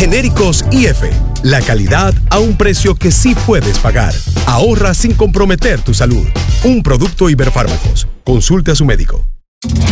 Genéricos IF. La calidad a un precio que sí puedes pagar. Ahorra sin comprometer tu salud. Un producto Iberfármacos. Consulte a su médico.